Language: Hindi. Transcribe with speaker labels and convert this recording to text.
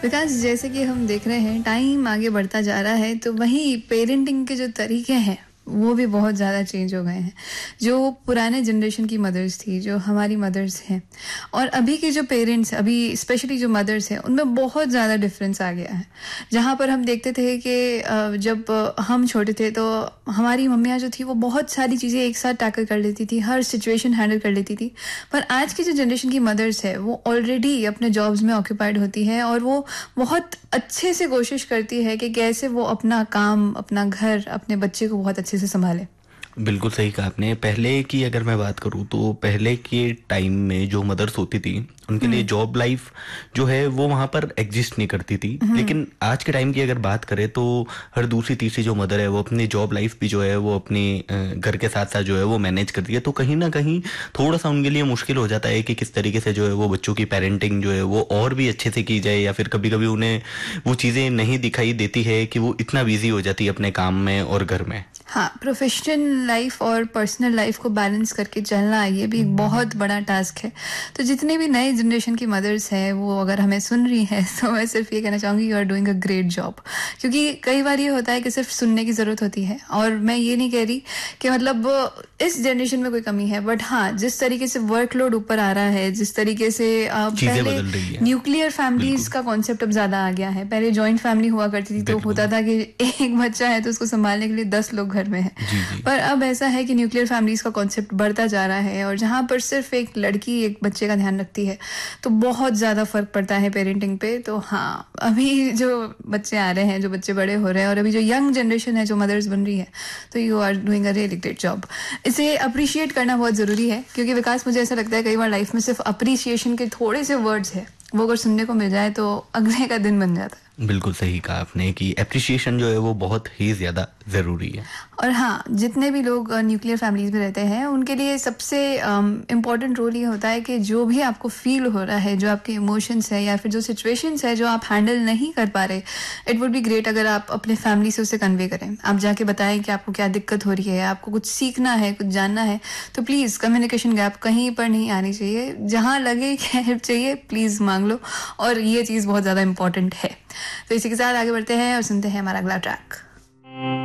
Speaker 1: विकास, जैसे कि हम देख रहे हैं टाइम आगे बढ़ता जा रहा है, तो वहीं पेरेंटिंग के जो तरीके हैं वो भी बहुत ज़्यादा चेंज हो गए हैं। जो पुराने जनरेशन की मदर्स थी, जो हमारी मदर्स हैं, और अभी के जो पेरेंट्स, अभी स्पेशली जो मदर्स हैं, उनमें बहुत ज़्यादा डिफरेंस आ गया है। जहाँ पर हम देखते थे कि जब हम छोटे थे तो हमारी मम्मियाँ जो थी वो बहुत सारी चीज़ें एक साथ टैकल कर लेती थी, हर सिचुएशन हैंडल कर लेती थी। पर आज की जो जनरेशन की मदर्स है वो ऑलरेडी अपने जॉब्स में ऑक्यूपाइड होती है, और वो बहुत अच्छे से कोशिश करती है कि कैसे वो अपना काम, अपना घर, अपने बच्चे को बहुत अच्छे से संभाले।
Speaker 2: बिल्कुल सही कहा आपने। पहले की अगर मैं बात करूँ तो पहले के टाइम में जो मदर्स होती थी उनके लिए जॉब लाइफ जो है वो वहाँ पर एग्जिस्ट नहीं करती थी। लेकिन आज के टाइम की अगर बात करें तो हर दूसरी तीसरी जो मदर है वो अपनी जॉब लाइफ भी जो है वो अपनी घर के साथ साथ जो है वो मैनेज करती है। तो कहीं ना कहीं थोड़ा सा उनके लिए मुश्किल हो जाता है कि किस तरीके से जो है वो बच्चों की पेरेंटिंग जो है वो और भी अच्छे से की जाए, या फिर कभी कभी उन्हें वो चीज़ें नहीं दिखाई देती है कि वो इतना बिजी हो जाती है अपने काम में और घर में।
Speaker 1: हाँ, प्रोफेशनल लाइफ और पर्सनल लाइफ को बैलेंस करके चलना, ये भी एक बहुत बड़ा टास्क है। तो जितने भी नए जनरेशन की मदर्स हैं वो अगर हमें सुन रही हैं तो मैं सिर्फ ये कहना चाहूँगी, you are doing a great job. क्योंकि कई बार ये होता है कि सिर्फ सुनने की ज़रूरत होती है, और मैं ये नहीं कह रही कि मतलब इस जनरेशन में कोई कमी है, बट हाँ, जिस तरीके से वर्कलोड ऊपर आ रहा है, जिस तरीके से
Speaker 2: चीज़ें
Speaker 1: पहले
Speaker 2: बदल रही है।
Speaker 1: न्यूक्लियर फैमिलीज
Speaker 2: बिल्कुल।
Speaker 1: का कॉन्सेप्ट अब ज़्यादा आ गया है। पहले जॉइंट फैमिली हुआ करती थी, तो
Speaker 2: बिल्कुल।
Speaker 1: होता था कि एक बच्चा है तो उसको संभालने के लिए 10 लोग घर में है।
Speaker 2: जी जी।
Speaker 1: पर अब ऐसा है कि न्यूक्लियर फैमिलीज का कॉन्सेप्ट बढ़ता जा रहा है, और जहाँ पर सिर्फ एक लड़की एक बच्चे का ध्यान रखती है तो बहुत ज़्यादा फर्क पड़ता है पेरेंटिंग पे। तो हाँ, अभी जो बच्चे आ रहे हैं, जो बच्चे बड़े हो रहे हैं, और अभी जो यंग जनरेशन है जो मदर्स बन रही है, तो you are doing a really great job. इसे अप्रिशिएट करना बहुत ज़रूरी है, क्योंकि विकास, मुझे ऐसा लगता है कई बार लाइफ में सिर्फ अप्रिसिएशन के थोड़े से वर्ड्स है, वो अगर सुनने को मिल जाए तो अगले का दिन बन जाता है।
Speaker 2: बिल्कुल सही कहा आपने कि एप्रिसिएशन जो है वो बहुत ही ज़्यादा ज़रूरी है।
Speaker 1: और हाँ, जितने भी लोग न्यूक्लियर फैमिलीज में रहते हैं उनके लिए सबसे इम्पॉर्टेंट रोल ये होता है कि जो भी आपको फील हो रहा है, जो आपके इमोशंस है या फिर जो सिचुएशंस है जो आप हैंडल नहीं कर पा रहे, इट वुड बी ग्रेट अगर आप अपने फैमिली से उसे कन्वे करें। आप जाके बताएं कि आपको क्या दिक्कत हो रही है, आपको कुछ सीखना है, कुछ जानना है, तो प्लीज़ कम्युनिकेशन गैप कहीं पर नहीं आनी चाहिए। जहाँ लगे कि हेल्प चाहिए, प्लीज़ मांग लो, और ये चीज़ बहुत ज़्यादा इंपॉर्टेंट है। तो इसी के साथ आगे बढ़ते हैं और सुनते हैं हमारा अगला ट्रैक।